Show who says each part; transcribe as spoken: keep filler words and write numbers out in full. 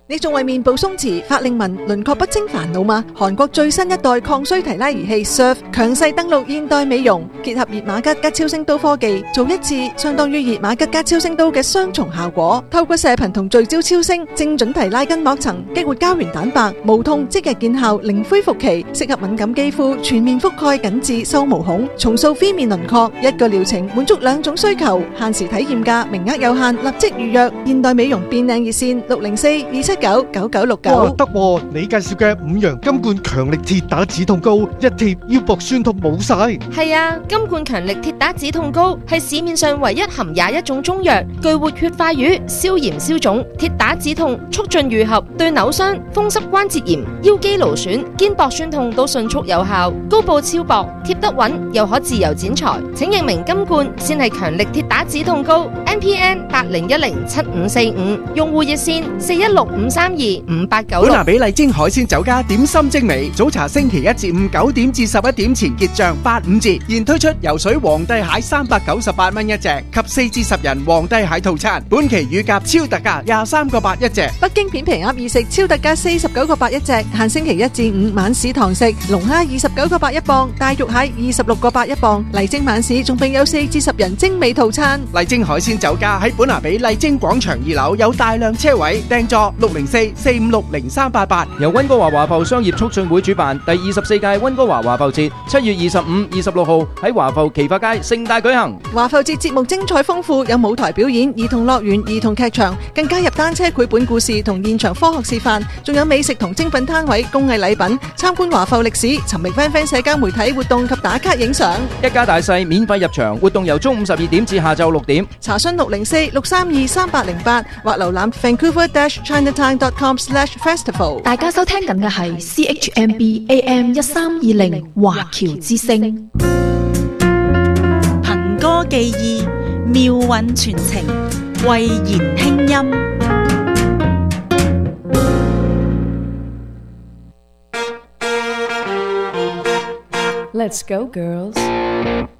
Speaker 1: 你仲為面部鬆弛、法令紋、輪廓不清煩惱嗎？韓國最新一代抗衰提拉儀器 S U R F 強勢登陸現代美容，結合熱瑪吉加超聲刀科技，做一次相當於熱瑪吉加超聲刀嘅雙重效果。透過射頻同聚焦超聲，精準提拉筋膜層，激活膠原蛋白，無痛即日見效，零恢復期，適合敏感肌膚，全面覆蓋緊致收毛孔，重塑非面輪廓。一個療程滿足兩種需求，限時體驗價，名額有限，立即預約。現代美容變靚熱線六零四二七九九九六九。
Speaker 2: 哇，得喎！你介紹嘅五羊金冠強力鐵打止痛膏，一貼腰膊酸痛冇晒。
Speaker 3: 係啊，金冠強力鐵打止痛膏係市面上唯一含廿一種中藥，具活血化瘀、消炎消腫、鐵打止痛、促進愈合，對扭傷、風濕關節炎、腰肌勞損、肩膊酸痛都迅速有效。膏布超薄，貼得穩，又可自由剪裁。請認明金冠先係強力鐵打止痛膏 ，N P N 八零一零七五四五，用戶熱線四一六五三二五八九六。
Speaker 4: 本拿比麗晶海鮮酒家點心精美，早茶星期一至五九點至十一點前結賬八五折，現推出游水皇帝蟹三百九十八蚊一隻及四至十人皇帝蟹套餐，本期乳鴿超特價廿三個八一隻。
Speaker 1: 北京片皮鴨意食超特價四十九個八一隻，限星期一至五晚市堂食。龍蝦二十九個八一磅，大肉蟹二十六個八一磅。麗晶晚市仲並有四至十人精美套餐。
Speaker 4: 麗晶海鮮酒家喺本拿比麗晶廣場二樓有大量車位，訂座六零四四五六零三八八。
Speaker 5: 由温哥華華埠商業促進會主辦第二十四屆温哥華華埠節，七月二十五、二十六號喺華埠奇發街盛大舉行。
Speaker 1: 華埠節節目精彩豐富，有舞台表演、兒童樂園、兒童劇場，更加入單車繪本故事同現場科學示範，仲有美食同精品攤位、工藝禮品，參觀華埠歷史，尋覓 friend friend 社交媒體活動及打卡影相。
Speaker 5: 一家大細免費入場，活動由中午十二點至下晝六點。
Speaker 1: 查詢六零四六三二三八零八或瀏覽 vancouver dash chinatown dot com slash festival。
Speaker 6: 大家收聽緊嘅係 C H M B A M 一三二零華僑之聲，
Speaker 7: 憑歌寄意，妙韻傳情，慧言輕音。
Speaker 8: Let's go, girls.